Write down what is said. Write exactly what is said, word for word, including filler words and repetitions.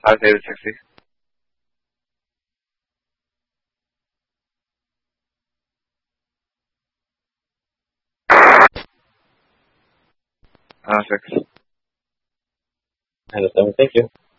five David sixty. Uh, six. And a seven, thank you.